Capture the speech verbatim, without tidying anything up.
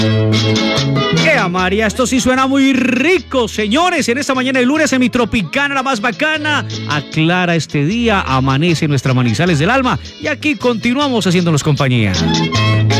¡Eh, María! Esto sí suena muy rico, señores. En esta mañana de lunes en mi Tropicana, la más bacana, aclara este día, amanece nuestra Manizales del alma y aquí continuamos haciéndonos compañía.